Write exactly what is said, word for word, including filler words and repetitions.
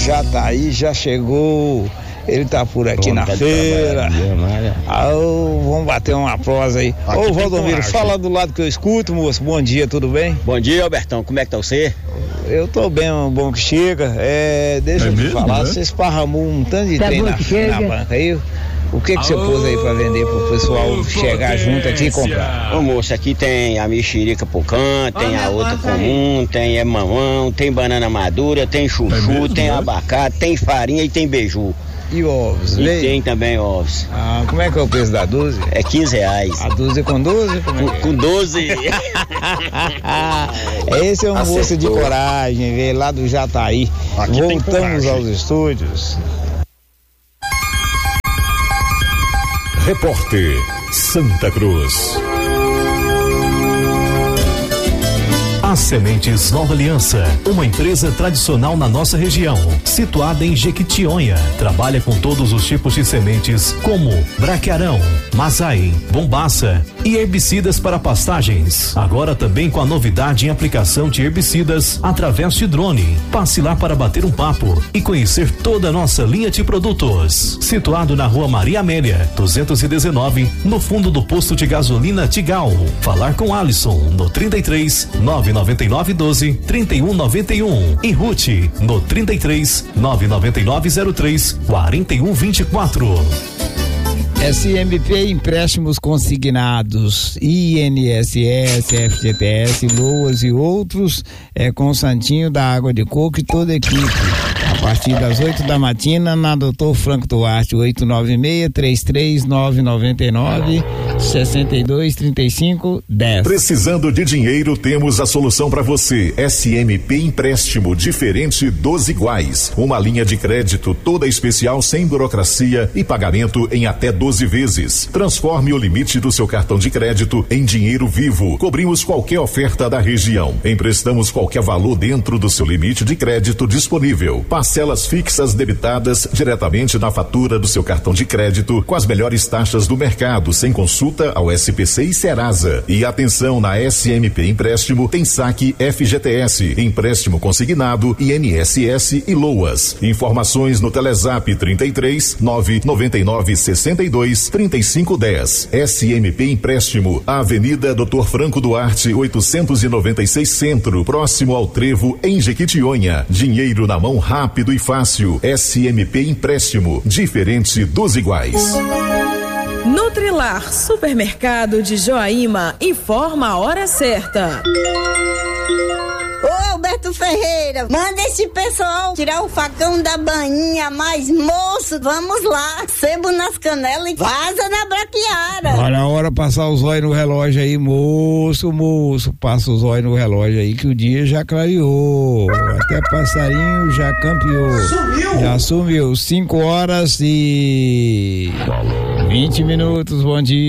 Jataí já chegou. Ele tá por aqui Bom, na tá feira. Ah, vamos bater uma prosa aí. Aqui Ô, Valdomiro, fala do lado que eu escuto, moço. Bom dia, tudo bem? Bom dia, Albertão. Como é que tá você? Eu tô bem, um bom que chega. É, deixa é eu te mesmo, falar, né? Você esparramou um tanto de tá trem na, na banca aí. O que que você pôs aí pra vender pro pessoal Ô, chegar potência. junto aqui e comprar? Ô moço, aqui tem a mexerica pocã, tem a outra comum, tem é mamão, tem banana madura, tem chuchu, é mesmo, tem né? abacate, tem farinha e tem beiju. E ovos? E leite? Tem também ovos. Ah, como é que é o preço da dúzia? É quinze reais. A dúzia com doze? Como é com, que é? com doze. Esse é um Acertou. moço de coragem, veio lá do Jataí. Aqui Voltamos aos estúdios. Repórter Santa Cruz. As Sementes Nova Aliança, uma empresa tradicional na nossa região, situada em Jequitinhonha. Trabalha com todos os tipos de sementes, como braquiarão, mazai, bombaça e herbicidas para pastagens. Agora também com a novidade em aplicação de herbicidas através de drone. Passe lá para bater um papo e conhecer toda a nossa linha de produtos. Situado na Rua Maria Amélia, duzentos e dezenove, no fundo do posto de gasolina Tigal. Falar com Alisson no trinta e três, nove nove nove doze, trinta e um noventa e um e Ruth no trinta e três, nove nove nove zero três, quarenta e um vinte e quatro. S M P Empréstimos Consignados, I N S S, F G T S, Loas e outros, é com o Santinho da Água de Coco e toda a equipe. A partir das oito da matina, na doutor Franco Duarte, oito nove seis, três três nove nove nove, seis dois três cinco, dez. Precisando de dinheiro, temos a solução para você. S M P Empréstimo, diferente dos iguais. Uma linha de crédito toda especial, sem burocracia e pagamento em até doze vezes. Transforme o limite do seu cartão de crédito em dinheiro vivo. Cobrimos qualquer oferta da região. Emprestamos qualquer valor dentro do seu limite de crédito disponível. Parcelas fixas debitadas diretamente na fatura do seu cartão de crédito, com as melhores taxas do mercado, sem consulta ao S P C e Serasa. E atenção, na S M P Empréstimo tem saque F G T S, empréstimo consignado, I N S S e Loas. Informações no Telezap trinta e três, nove nove nove, sessenta e dois, trinta e cinco, dez. S M P Empréstimo, Avenida doutor Franco Duarte, oitocentos e noventa e seis Centro, próximo ao Trevo, em Jequitinhonha. Dinheiro na mão rápido e fácil. S M P Empréstimo, diferente dos iguais. Nutrilar, supermercado de Joaíma, informa a hora certa. Ô Alberto Ferreira, manda esse pessoal tirar o facão da bainha, mas moço, vamos lá, sebo nas canelas e vaza na braquiara. Olha a hora passar os olhos no relógio aí, moço, moço, passa os olhos no relógio aí que o dia já clareou, até passarinho já campeou. Sumiu! Já sumiu, cinco horas e vinte minutos, bom dia.